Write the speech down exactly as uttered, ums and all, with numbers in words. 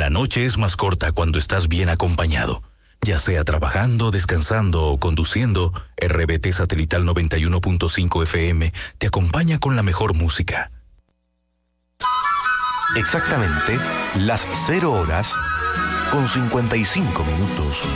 La noche es más corta cuando estás bien acompañado. Ya sea trabajando, descansando o conduciendo, R B T Satelital noventa y uno punto cinco F M te acompaña con la mejor música. Exactamente las cero horas con cincuenta y cinco minutos.